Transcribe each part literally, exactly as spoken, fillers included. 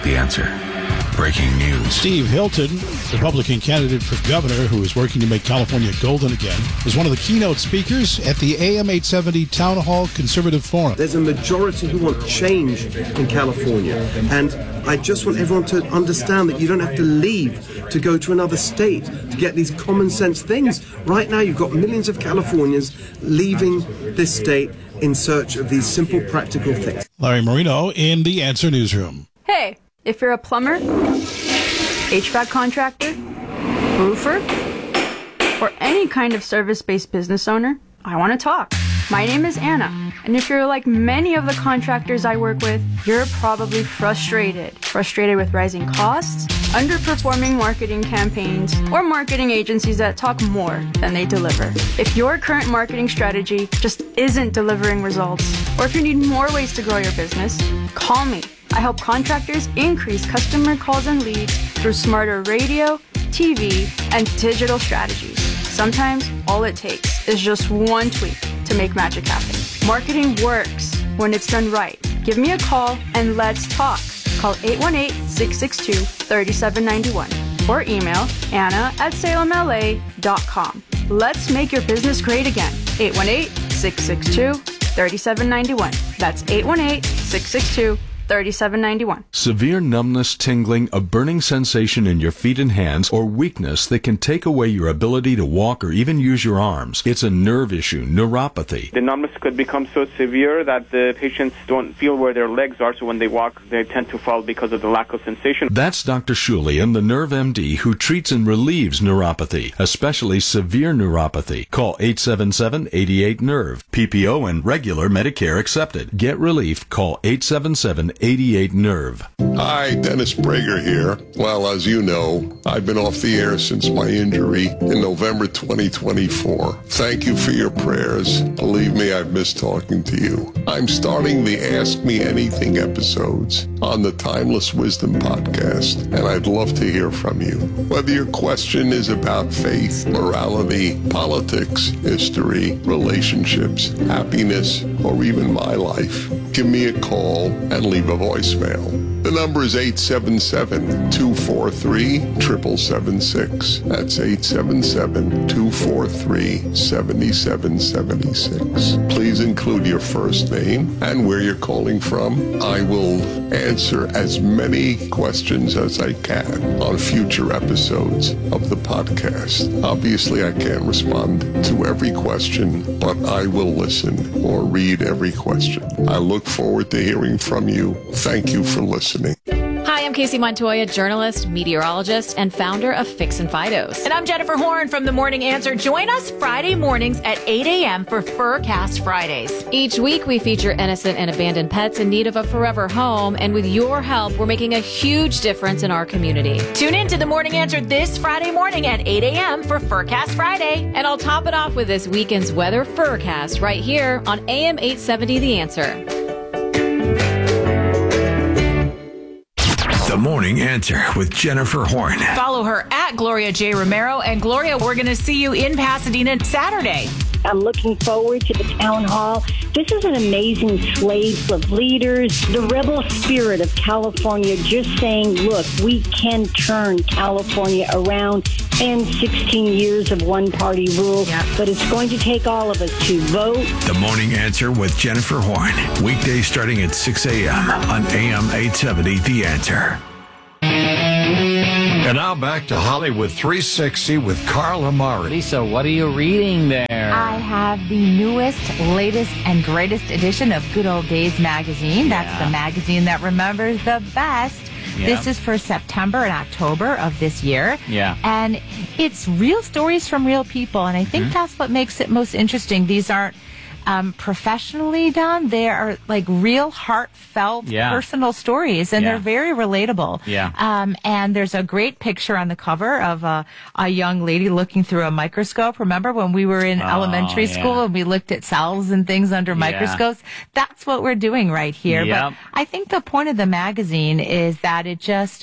The Answer. Breaking news. Steve Hilton, Republican candidate for governor who is working to make California golden again, was one of the keynote speakers at the A M eight seventy Town Hall Conservative Forum. There's a majority who want change in California, and I just want everyone to understand that you don't have to leave to go to another state to get these common sense things. Right now, you've got millions of Californians leaving this state in search of these simple, practical things. Larry Marino in the Answer Newsroom. Hey, if you're a plumber, H V A C contractor, roofer, or any kind of service-based business owner, I want to talk. My name is Anna, and if you're like many of the contractors I work with, you're probably frustrated. Frustrated with rising costs, underperforming marketing campaigns, or marketing agencies that talk more than they deliver. If your current marketing strategy just isn't delivering results, or if you need more ways to grow your business, call me. I help contractors increase customer calls and leads through smarter radio, T V, and digital strategies. Sometimes all it takes is just one tweak to make magic happen. Marketing works when it's done right. Give me a call and let's talk. Call eight one eight, six six two, three seven nine one or email Anna at salem L A dot com. Let's make your business great again. eight one eight, six six two, three seven nine one. That's eight one eight, six six two, three seven nine one. Severe numbness, tingling, a burning sensation in your feet and hands, or weakness that can take away your ability to walk or even use your arms. It's a nerve issue, neuropathy. The numbness could become so severe that the patients don't feel where their legs are, so when they walk, they tend to fall because of the lack of sensation. That's Doctor Shulian, the Nerve M D, who treats and relieves neuropathy, especially severe neuropathy. Call eight seven seven, eight eight, nerve. P P O and regular Medicare accepted. Get relief. Call eight seven seven, eight eight, nerve. Hi, Dennis Prager here. Well, as you know, I've been off the air since my injury in November twenty twenty-four. Thank you for your prayers. Believe me, I've missed talking to you. I'm starting the Ask Me Anything episodes on the Timeless Wisdom podcast, and I'd love to hear from you. Whether your question is about faith, morality, politics, history, relationships, happiness, or even my life, give me a call and leave a voicemail. The number is eight seven seven, two four three, seven seven seven six. That's eight seven seven, two four three, seven seven seven six. Please include your first name and where you're calling from. I will answer as many questions as I can on future episodes of the podcast. Obviously, I can't respond to every question, but I will listen or read every question. I look forward to hearing from you. Thank you for listening. Hi, I'm Casey Montoya, journalist, meteorologist, and founder of Fix and Fidos. And I'm Jennifer Horn from The Morning Answer. Join us Friday mornings at eight a.m. for Furcast Fridays. Each week, we feature innocent and abandoned pets in need of a forever home. And with your help, we're making a huge difference in our community. Tune in to The Morning Answer this Friday morning at eight a.m. for Furcast Friday. And I'll top it off with this weekend's weather Furcast right here on A M eight seventy The Answer. The Morning Answer with Jennifer Horn. Follow her at Gloria J. Romero. And Gloria, we're going to see you in Pasadena Saturday. I'm looking forward to the town hall. This is an amazing slate of leaders, the rebel spirit of California just saying, look, we can turn California around and sixteen years of one-party rule, yeah. But it's going to take all of us to vote. The Morning Answer with Jennifer Horn. Weekdays starting at six a.m. on A M eight seventy The Answer. And now back to Hollywood three sixty with Carl Amari. Lisa, what are you reading there? I have the newest, latest, and greatest edition of Good Old Days magazine. That's yeah. the magazine that remembers the best. Yeah. This is for September and October of this year. Yeah. And it's real stories from real people. And I think mm-hmm. that's what makes it most interesting. These aren't um, professionally done. They are like real heartfelt yeah. personal stories, and yeah. they're very relatable. Yeah. Um, and there's a great picture on the cover of a, a young lady looking through a microscope. Remember when we were in oh, elementary yeah. school and we looked at cells and things under yeah. microscopes? That's what we're doing right here. Yep. But I think the point of the magazine is that it just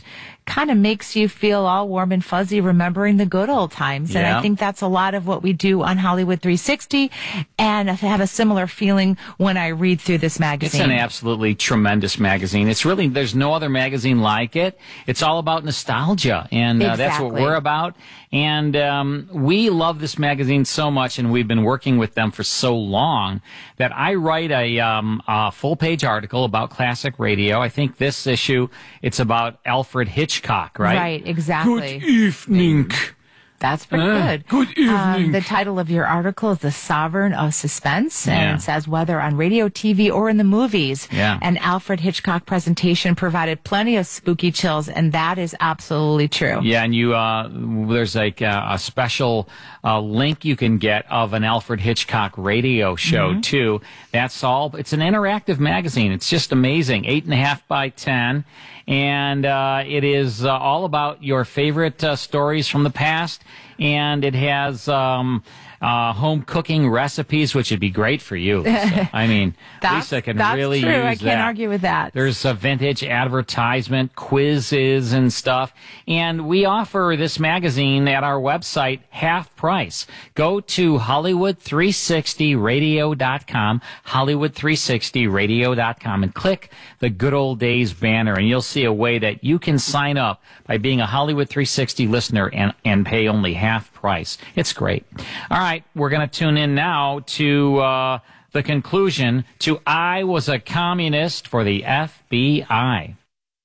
kind of makes you feel all warm and fuzzy remembering the good old times. And Yeah. I think that's a lot of what we do on Hollywood three sixty, and I have a similar feeling when I read through this magazine. It's an absolutely tremendous magazine. It's really, there's no other magazine like it. It's all about nostalgia, and uh, that's what Exactly. we're about. And um, we love this magazine so much, and we've been working with them for so long that I write a, um, a full-page article about classic radio. I think this issue, it's about Alfred Hitchcock, right? Right, exactly. Good evening. That's pretty Uh, good. good evening. Um, the title of your article is The Sovereign of Suspense, and Yeah. it says whether on radio, T V, or in the movies. Yeah. An Alfred Hitchcock presentation provided plenty of spooky chills, and that is absolutely true. Yeah, and you uh, there's like a, a special uh, link you can get of an Alfred Hitchcock radio show Mhm. too. That's all. It's an interactive magazine. It's just amazing. Eight and a half by ten, and uh, it is uh, all about your favorite uh, stories from the past. And it has um, uh, home cooking recipes, which would be great for you. Lisa. I mean, That's, Lisa can that's really true. use I can't that. argue with that. There's a vintage advertisement, quizzes and stuff. And we offer this magazine at our website half price. Go to Hollywood three sixty radio dot com, Hollywood three sixty radio dot com, and click the Good Old Days banner, and you'll see a way that you can sign up by being a Hollywood three sixty listener and, and pay only half price. It's great. All right, we're going to tune in now to uh, the conclusion to I Was a Communist for the F B I.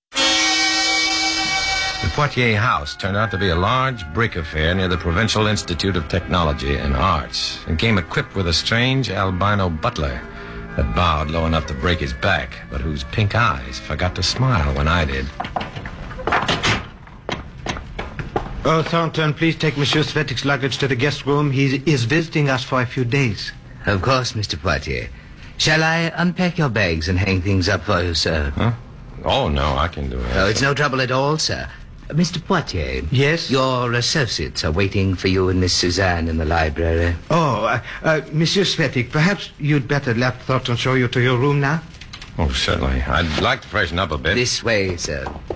The Poitiers House turned out to be a large brick affair near the Provincial Institute of Technology and Arts, and came equipped with a strange albino butler that bowed low enough to break his back, but whose pink eyes forgot to smile when I did. Oh, Thornton, please take Monsieur Svetik's luggage to the guest room. He is visiting us for a few days. Of course, Mister Poitier. Shall I unpack your bags and hang things up for you, sir? Huh? Oh, no, I can do it. Oh, it's no trouble at all, sir. Uh, Mister Poitier. Yes? Your associates are waiting for you and Miss Suzanne in the library. Oh, uh, uh, Monsieur Svetik, perhaps you'd better let Thornton show you to your room now? Oh, certainly. I'd like to freshen up a bit. This way, sir.